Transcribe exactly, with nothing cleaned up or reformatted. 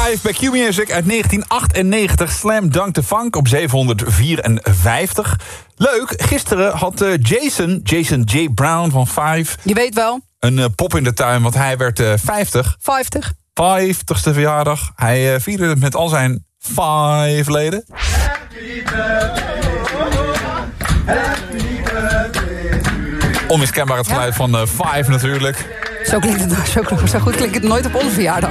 Five bij Q-Music uit negentien achtennegentig. Slam Dunk the Funk op zevenhonderdvierenvijftig. Leuk, gisteren had uh, Jason, Jason J. Brown van Five... Je weet wel. Een uh, pop in de tuin, want hij werd uh, vijftig. vijftig. vijftigste verjaardag. Hij uh, vierde het met al zijn Five leden. Happy birthday. Happy birthday. Onmiskenbaar het geluid ja. van uh, Five natuurlijk. Zo klinkt het, zo, zo goed klinkt het nooit op onze verjaardag.